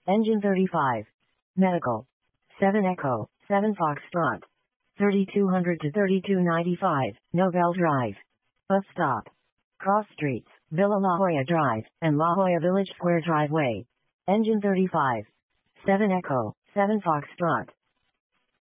Engine 35. Medical. 7 Echo, 7 Foxtrot. 3200 to 3295, Nobel Drive. Bus stop. Cross Streets, Villa La Jolla Drive, and La Jolla Village Square Driveway. Engine 35. 7 Echo, 7 Foxtrot.